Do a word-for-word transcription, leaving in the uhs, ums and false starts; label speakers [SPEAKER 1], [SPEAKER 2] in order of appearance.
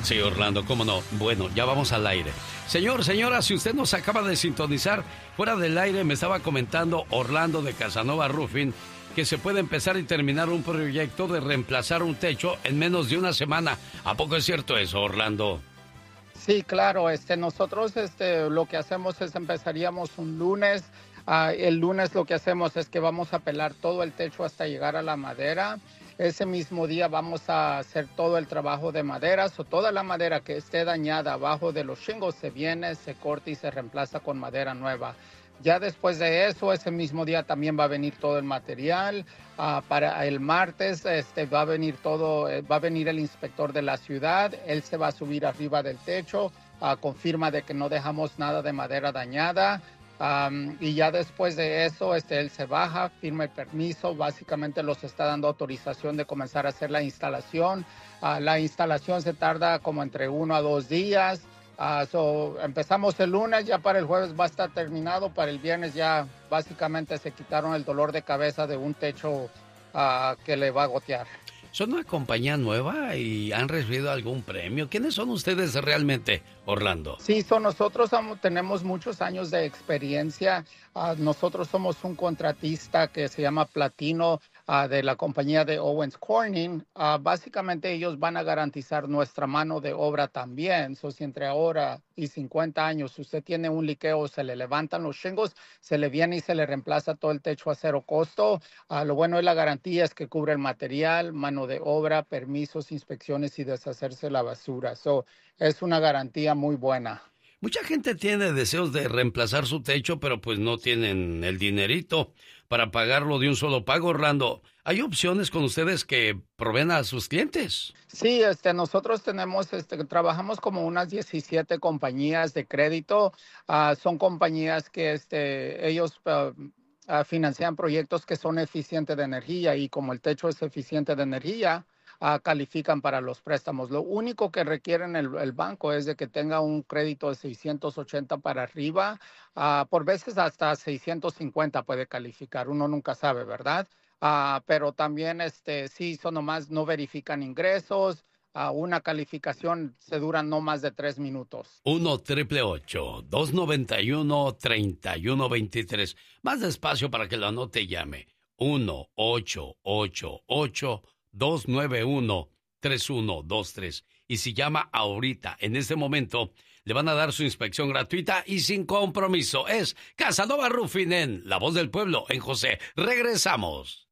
[SPEAKER 1] Sí, Orlando, cómo no. Bueno, ya vamos al aire. Señor, señora, si usted nos acaba de sintonizar, fuera del aire me estaba comentando Orlando de Casanova Roofing que se puede empezar y terminar un proyecto de reemplazar un techo en menos de una semana. ¿A poco es cierto eso, Orlando?
[SPEAKER 2] Sí, claro, este, nosotros este, lo que hacemos es empezaríamos un lunes. Uh, el lunes lo que hacemos es que vamos a pelar todo el techo hasta llegar a la madera. Ese mismo día vamos a hacer todo el trabajo de maderas, o toda la madera que esté dañada abajo de los shingles se viene, se corta y se reemplaza con madera nueva. Ya después de eso, ese mismo día también va a venir todo el material. Uh, para el martes este, va a venir todo, eh, va a venir el inspector de la ciudad. Él se va a subir arriba del techo, uh, confirma de que no dejamos nada de madera dañada. Um, y ya después de eso, este, él se baja, firma el permiso, básicamente los está dando autorización de comenzar a hacer la instalación. Uh, la instalación se tarda como entre uno a dos días. Uh, so, empezamos el lunes, ya para el jueves va a estar terminado, para el viernes ya básicamente se quitaron el dolor de cabeza de un techo uh, que le va a gotear.
[SPEAKER 1] ¿Son una compañía nueva y han recibido algún premio? ¿Quiénes son ustedes realmente, Orlando?
[SPEAKER 2] Sí, son nosotros somos, tenemos muchos años de experiencia. Uh, nosotros somos un contratista que se llama Platino uh, de la compañía de Owens Corning. Uh, básicamente ellos van a garantizar nuestra mano de obra también. So, si entre ahora y cincuenta años usted tiene un liqueo, se le levantan los shingles, se le viene y se le reemplaza todo el techo a cero costo. Uh, lo bueno de la garantía es que cubre el material, mano de obra, permisos, inspecciones y deshacerse la basura. So, es una garantía muy buena.
[SPEAKER 1] Mucha gente tiene deseos de reemplazar su techo, pero pues no tienen el dinerito para pagarlo de un solo pago, Orlando. ¿Hay opciones con ustedes que proveen a sus clientes?
[SPEAKER 2] Sí, este, nosotros tenemos, este, trabajamos como unas diecisiete compañías de crédito. Uh, son compañías que este, ellos uh, uh, financian proyectos que son eficientes de energía, y como el techo es eficiente de energía, Uh, califican para los préstamos. Lo único que requieren el, el banco es de que tenga un crédito de seiscientos ochenta para arriba. Uh, por veces hasta seiscientos cincuenta puede calificar. Uno nunca sabe, ¿verdad? Uh, pero también este, sí, son nomás no verifican ingresos. Uh, una calificación se dura no más de tres minutos.
[SPEAKER 1] uno triple ocho, dos noventa y uno, treinta y uno veintitrés. Más despacio para que lo anote y llame. uno ocho ocho ocho, dos nueve uno, tres uno dos tres. Y si llama ahorita, en este momento, le van a dar su inspección gratuita y sin compromiso. Es Casanova Roofing en La Voz del Pueblo, en José. Regresamos.